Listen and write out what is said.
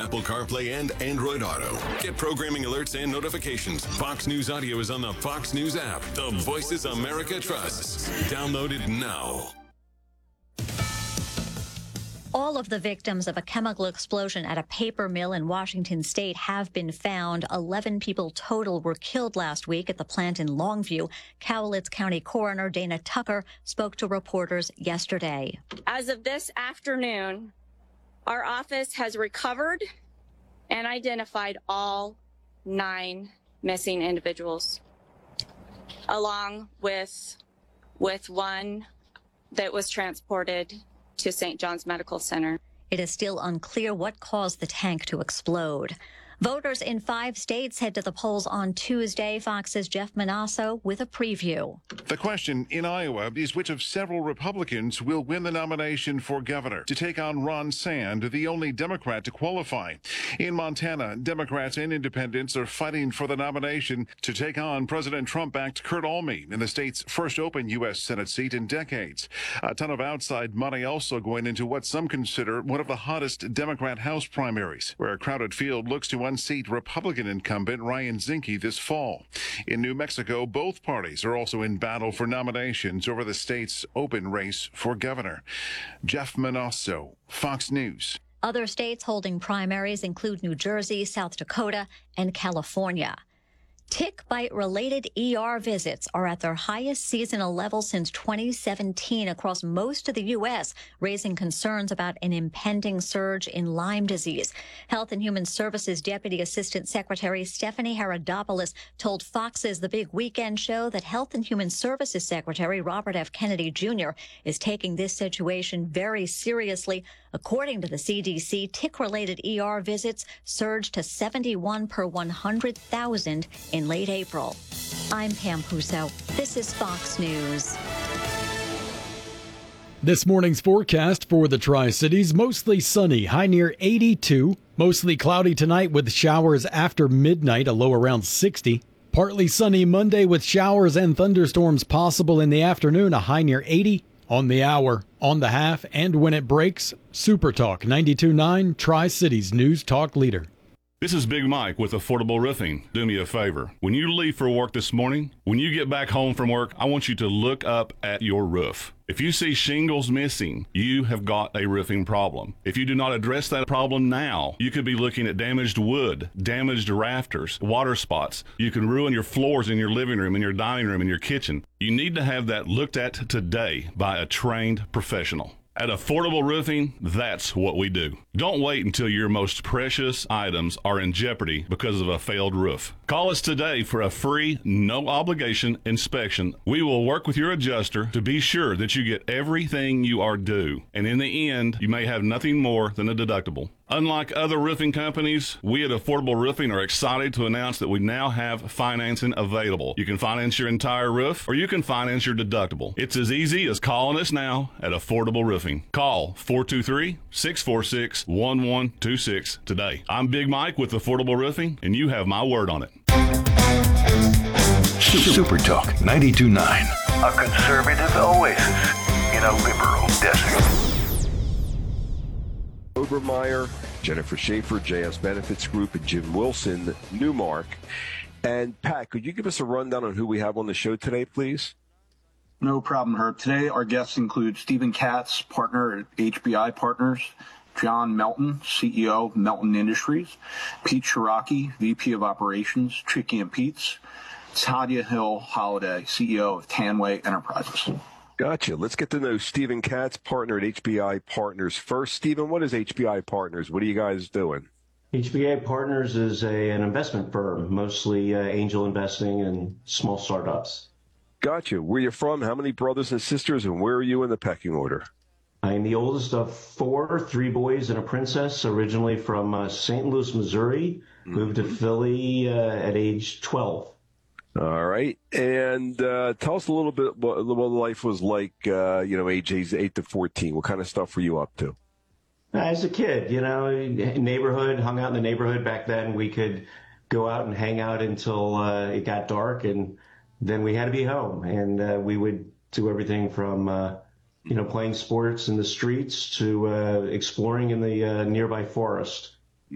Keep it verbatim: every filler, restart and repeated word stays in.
Apple CarPlay and Android Auto. Get programming alerts and notifications. Fox News Audio is on the Fox News app. The Voices America trusts. Download it now. All of the victims of a chemical explosion at a paper mill in Washington state have been found. eleven people total were killed last week at the plant in Longview. Cowlitz County Coroner Dana Tucker spoke to reporters yesterday. As of this afternoon, our office has recovered and identified all nine missing individuals, along with, with one that was transported to Saint John's Medical Center. It is still unclear what caused the tank to explode. Voters in five states head to the polls on Tuesday. Fox's Jeff Manasso with a preview. The question in Iowa is which of several Republicans will win the nomination for governor to take on Ron Sand, the only Democrat to qualify. In Montana, Democrats and independents are fighting for the nomination to take on President Trump-backed Kurt Alme in the state's first open U S Senate seat in decades. A ton of outside money also going into what some consider one of the hottest Democrat House primaries, where a crowded field looks to unseat Republican incumbent Ryan Zinke this fall. In New Mexico, both parties are also in battle for nominations over the state's open race for governor. Jeff Manasso, Fox News. Other states holding primaries include New Jersey, South Dakota, and California. Tick bite-related E R visits are at their highest seasonal level since twenty seventeen across most of the U S, raising concerns about an impending surge in Lyme disease. Health and Human Services Deputy Assistant Secretary Stephanie Herodopoulos told Fox's The Big Weekend Show that Health and Human Services Secretary Robert F. Kennedy Junior is taking this situation very seriously. According to the C D C, tick-related E R visits surged to seventy-one per one hundred thousand in late April. I'm Pam Puso. This is Fox News. This morning's forecast for the Tri-Cities, mostly sunny, high near eighty-two. Mostly cloudy tonight with showers after midnight, a low around sixty. Partly sunny Monday with showers and thunderstorms possible in the afternoon, a high near eighty. On the hour, on the half, and when it breaks, Super Talk ninety-two point nine, Tri-Cities News Talk Leader. This is Big Mike with Affordable Roofing. Do me a favor. When you leave for work this morning, when you get back home from work, I want you to look up at your roof. If you see shingles missing, you have got a roofing problem. If you do not address that problem now, you could be looking at damaged wood, damaged rafters, water spots. You can ruin your floors in your living room, in your dining room, in your kitchen. You need to have that looked at today by a trained professional. At Affordable Roofing, that's what we do. Don't wait until your most precious items are in jeopardy because of a failed roof. Call us today for a free, no-obligation inspection. We will work with your adjuster to be sure that you get everything you are due. And in the end, you may have nothing more than a deductible. Unlike other roofing companies, we at Affordable Roofing are excited to announce that we now have financing available. You can finance your entire roof, or you can finance your deductible. It's as easy as calling us now at Affordable Roofing. Call four two three, six four six, one one two six today. I'm Big Mike with Affordable Roofing, and you have my word on it. Super Talk ninety-two point nine, a conservative oasis in a liberal desert. Obermeyer, Jennifer Schaefer, J S Benefits Group, and Jim Wilson, Newmark. And Pat, could you give us a rundown on who we have on the show today, please? No problem, Herb. Today, our guests include Stephen Katz, partner at H B I Partners, John Melton, C E O of Melton Industries, Pete Shiraki, V P of Operations, Tricky and Pete's, Tadia Hill Holiday, C E O of Tanway Enterprises. Gotcha. Let's get to know Stephen Katz, partner at H B I Partners. First, Stephen, what is H B I Partners? What are you guys doing? H B I Partners is a, an investment firm, mostly uh, angel investing in small startups. Gotcha. Where are you from? How many brothers and sisters, and where are you in the pecking order? I'm the oldest of four, three boys and a princess, originally from uh, Saint Louis, Missouri, mm-hmm. moved to Philly uh, at age twelve. All right. And uh, tell us a little bit what, what life was like, uh, you know, ages eight to fourteen. What kind of stuff were you up to? As a kid, you know, neighborhood, hung out in the neighborhood. Back then we could go out and hang out until uh, it got dark, and then we had to be home. And uh, we would do everything from, uh, you know, playing sports in the streets to uh, exploring in the uh, nearby forest.